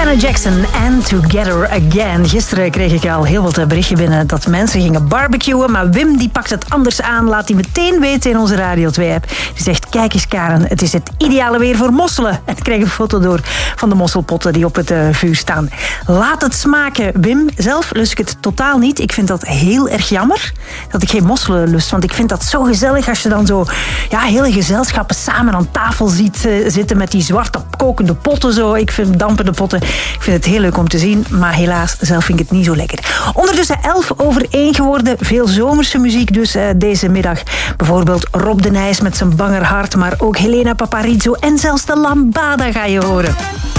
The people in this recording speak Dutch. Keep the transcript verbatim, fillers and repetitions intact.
Janet Jackson en Together Again. Gisteren kreeg ik al heel wat berichtje binnen dat mensen gingen barbecuen, maar Wim die pakt het anders aan. Laat die meteen weten in onze Radio twee-app. Die zegt, kijk eens Karen, het is het ideale weer voor mosselen. En ik kreeg een foto door van de mosselpotten die op het uh, vuur staan. Laat het smaken, Wim. Zelf lust ik het totaal niet. Ik vind dat heel erg jammer dat ik geen mosselen lust, want ik vind dat zo gezellig als je dan zo ja, hele gezelschappen samen aan tafel ziet uh, zitten met die zwarte kokende potten zo. Ik vind dampende potten, ik vind het heel leuk om te zien, maar helaas, zelf vind ik het niet zo lekker. Ondertussen elf over één geworden, veel zomerse muziek dus uh, deze middag. Bijvoorbeeld Rob de Nijs met zijn banger hart, maar ook Helena Paparizou en zelfs de Lambada ga je horen.